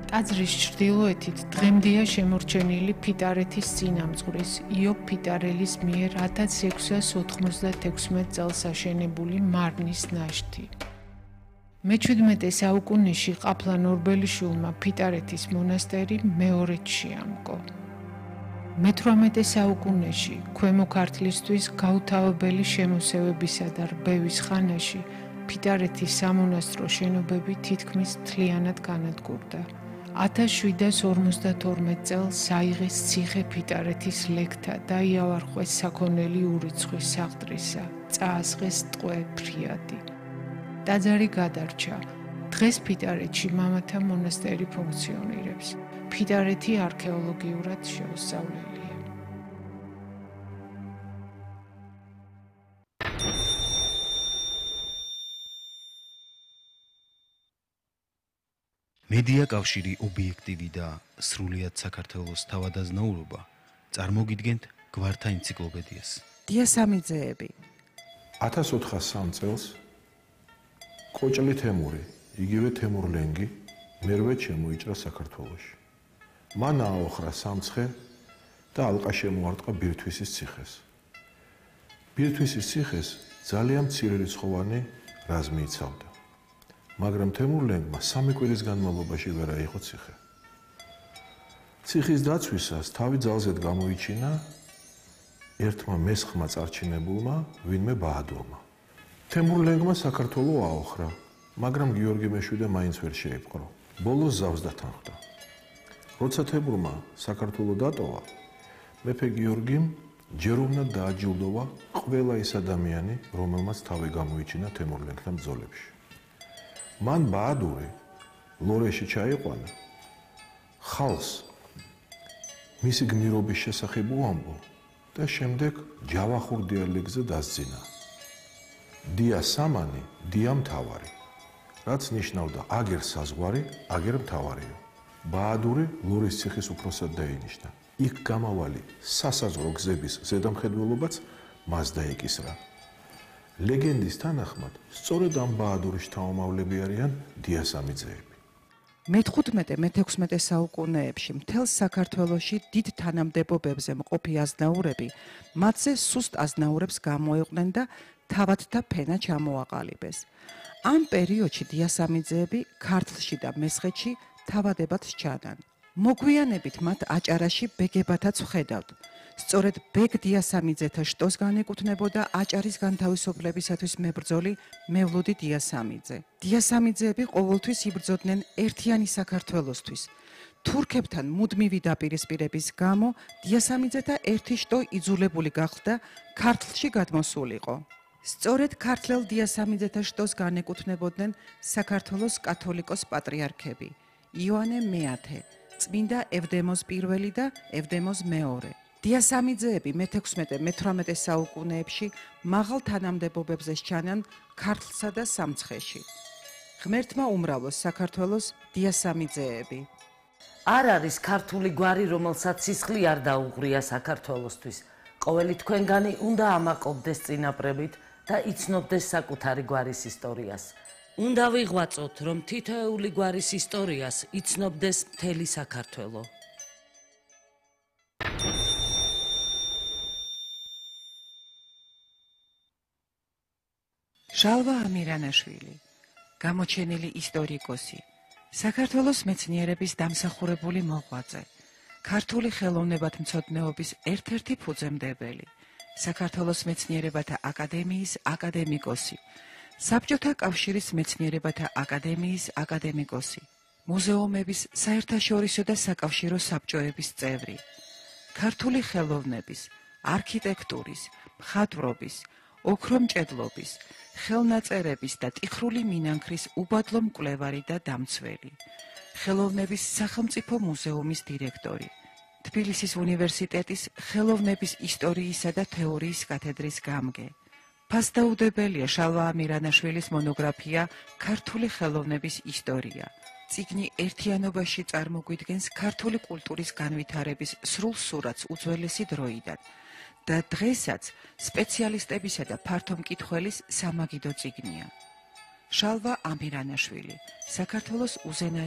ტაძრის ჩრდილოეთით დღემდეა შემორჩენილი ფიტარეთის წინამძღვრის იობ ფიტარელის მიერ 1696 წელს აშენებული მარნის ნაშთი. მე-17 საუკუნეში ყაფლან ორბელიშვილმა ფიტარეთის მონასტერი მეორედ შეამკო. მე-18 საუკუნეში ქვემო ქართლისთვის გაუთავებელი შემოსევებისა და რბევის ხანაში ფიტარეთის სამონასტრო შენობები თითქმის მთლიანად განადგურდა. 1752 წელს საიღეს ციხე ფიტარეთის ლეკთა და იავარყვეს საქონელი ურიცხვი საღდრისა, წაასხეს ტყვე ფრიადი. ტაძარი გადარჩა. დღეს ფიტარეთში მამათა მონასტერი ფუნქციონირებს. ფიტარეთი არქეოლოგიურად შეუსწავლელია. მედია კავშირი ობიექტივი და სრულიად საქართველოს თავადაზნაურობა წარმოგიდგენთ გვართა ენციკლოპედიას. დიასამიძეები 1403 წელს კოჭლი თემური, იგივე თემურლენგი მერვე შემოიჭრა საქართველოში. მან ააოხრა სამცხე და ალყა შემოარტყა ბირთვისის ციხეს. ბირთვისის ციხეს ძალიან მცირერიცხოვანი რაზმი იცავდა. მაგრამ თემურლენგმა 3 კვირის განმავლობაში ვერ აიღო ციხე. ციხის დაცვისას თავი ძალზედ გამოიჩინა ერთმა მესხმა წარჩინებულმა, ვინმე ბაადურმა. თემურლენგმა საქართველო აოხრა, მაგრამ გიორგი მეშვიდე მაინც ვერ შეიპყრო. ბოლოს ზავს დათანხმდა. როცა თემურმა საქართველო დატოვა, მეფე გიორგიმ ჯერ უნდა დააჯილდოვა ყველა ის ადამიანი, რომელმაც თავი გამოიჩინა თემურლენგთან ბრძოლებში. მან ბაადური ლორეში ჩაიყვანა, ხალხს მისი გმირობის შესახებ უამბო და შემდეგ ჯავახურ დიალექტზე დასძინა. დია სამანი, დია მთავარი, რაც ნიშნავდა აგერ საზღვარი, აგერ მთავარიო. ბაადური ლორის ციხის უფროსად დაინიშნა. იქ გამავალი სასაზღვრო გზების ზედამხედველობაც მას დაეკისრა. ლეგენდის თანახმად, სწორედ ამ ბაადურის შთამომავლები არიან დიასამიძეები. მე-15-მე-16 საუკუნეებში მთელს საქართველოში დიდ თანამდებობებზე მყოფი აზნაურები მათზე სუსტ აზნაურებს გამოეყვნენ და თავადთა ფენა ჩამოაყალიბეს. ამ პერიოდში დიასამიძეები ქართლში და მესხეთში თავადებად სჩანან. მოგვიანებით მათ აჭარაში ბეგებათაც ვხედავთ. სწორედ ბეგ დიასამიძეთა შტოს განეკუთვნებოდა აჭარის განთავისუფლებისათვის მებრძოლი მევლუდი დიასამიძე. დიასამიძეები ყოველთვის იბრძოდნენ ერთიანი საქართველოსთვის. თურქებთან მუდმივი დაპირისპირების გამო დიასამიძეთა ერთი შტო იძულებული გახდა ქართლში გადმოსულიყო. სწორედ ქართლელ დიასამიძეთა შტოს განეკუთვნებოდნენ საქართველოს კათოლიკოს პატრიარქები იოანე მე-10, წმინდა ევდემოს პირველი და ევდემოს მეორე. დიასამიძეები მე-16-მე-18 საუკუნეებში მაღალ თანამდებობებზე სჩანან ქართლსა და სამცხეში. ღმერთმა უმრავლოს საქართველოს დიასამიძეები. არ არის ქართული გვარი, რომელსაც სისხლი არ დაუღრია საქართველოსთვის. ყოველი თქვენგანი უნდა ამაყობდეს წინაპრებით და იცნობდეს საკუთარი გვარის ისტორიას. უნდა ვიღვაწოთ, რომ თითოეული გვარის ისტორიას იცნობდეს მთელი საქართველო. ჟალვა ამირანაშვილი, გამოჩენილი ისტორიკოსი, საქართველოს მეცნიერების დამსახურებული მოღვაწე, ქართული ხელოვნებათმცოდნეობის ერთ-ერთი ფუძემდებელი, საქართველოს მეცნიერებათა აკადემიის აკადემიკოსი, საბჭოთა კავშირის მეცნიერებათა აკადემიის აკადემიკოსი, მუზეუმების საერთაშორისო და საკავშირო საბჭოების წევრი, ქართული ხელოვნების, არქიტექტურის, მხატვრობის, ოქრომჭედლობის, ხელნაწერების და ტიხრული მინანქრის უბადლო მკვლევარი და დამცველი, ხელოვნების სახელმწიფო მუზეუმის დირექტორი, თბილისის უნივერსიტეტის ხელოვნების ისტორიისა და თეორიის კათედრის გამგე. ფასდაუდებელია ჟალვა ამირანაშვილის მონოგრაფია ქართული ხელოვნების ისტორია. წიგნი ერთიანობაში წარმოგვიდგენს ქართული კულტურის განვითარების სრულ სურათს უძველესი დროიდან და დღესაც სპეციალისტებისა და ფართომკითხველის სამაგიდო წიგნია. ჟალვა ამირანაშვილი, საქართველოს უზენაესი